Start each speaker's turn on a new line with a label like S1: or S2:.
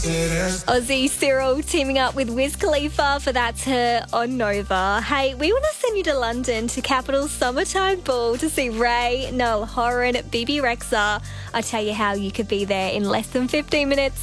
S1: Aussie Cyril teaming up with Wiz Khalifa for That's Her on Nova. Hey, we want to send you to London to Capital's Summertime Ball to see Ray, Noel Horan, Bibi Rexha. I'll tell you how you could be there in less than 15 minutes.